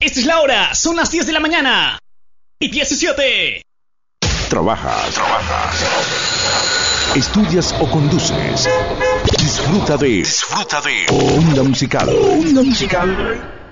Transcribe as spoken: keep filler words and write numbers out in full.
Esta es la hora, son las diez de la mañana y diecisiete. Trabajas, trabajas, estudias o conduces. Disfruta de, disfruta de Onda Musical. Onda Musical.